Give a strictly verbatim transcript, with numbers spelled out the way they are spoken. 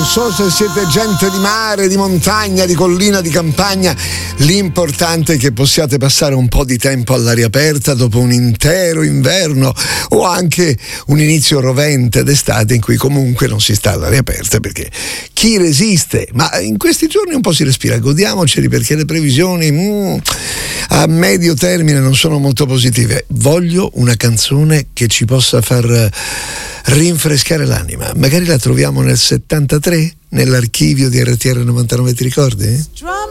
so se siete gente di mare, di montagna, di collina, di campagna, l'importante è che possiate passare un po' di tempo all'aria aperta dopo un intero inverno o anche un inizio rovente d'estate in cui comunque non si sta all'aria aperta, perché chi resiste? Ma in questi giorni un po' si respira, godiamoceli, perché le previsioni mm, a medio termine non sono molto positive. Voglio una canzone che ci possa far rinfrescare l'anima, magari la troviamo nel settantatré nell'archivio di R T R novantanove, ti ricordi?